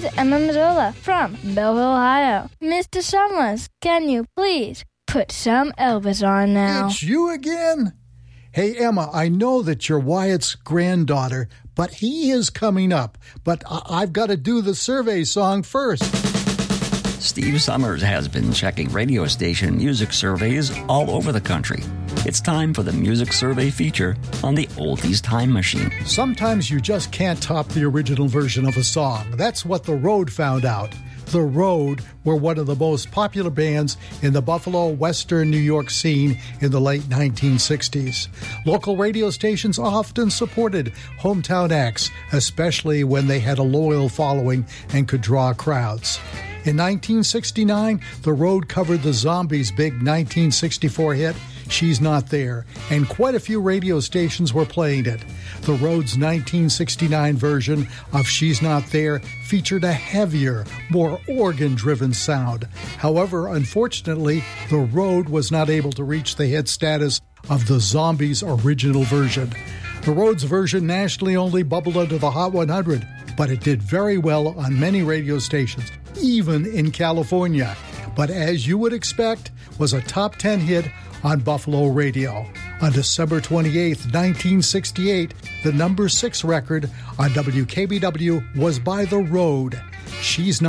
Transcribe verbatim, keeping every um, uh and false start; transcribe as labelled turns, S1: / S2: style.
S1: is Emma Mazzola from Belleville, Ohio. Mister Summers, can you please put some Elvis on now?
S2: It's you again? Hey, Emma, I know that you're Wyatt's granddaughter, but he is coming up. But I- I've got to do the survey song first.
S3: Steve Summers has been checking radio station music surveys all over the country. It's time for the music survey feature on the Oldies Time Machine.
S2: Sometimes you just can't top the original version of a song. That's what The Road found out. The Road were one of the most popular bands in the Buffalo, Western New York scene in the late nineteen sixties. Local radio stations often supported hometown acts, especially when they had a loyal following and could draw crowds. In nineteen sixty-nine, The Road covered the Zombies' big nineteen sixty-four hit, She's Not There, and quite a few radio stations were playing it. The Road's nineteen sixty-nine version of She's Not There featured a heavier, more organ-driven sound. However, unfortunately, The Road was not able to reach the hit status of the Zombies' original version. The Road's version nationally only bubbled under the Hot one hundred, but it did very well on many radio stations, even in California. But as you would expect, was a top ten hit on Buffalo radio. On December twenty-eighth, nineteen sixty-eight, the number six record on W K B W was by The Road. She's Not